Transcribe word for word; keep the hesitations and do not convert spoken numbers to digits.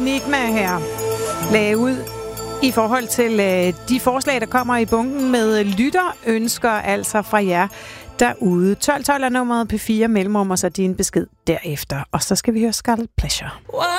Enigma her lagde ud i forhold til øh, de forslag, der kommer i bunken med lytterønsker, altså fra jer derude. tolv tolv er nummeret P fire mellemrum, og så din besked derefter. Og så skal vi høre Scarlet Pleasure.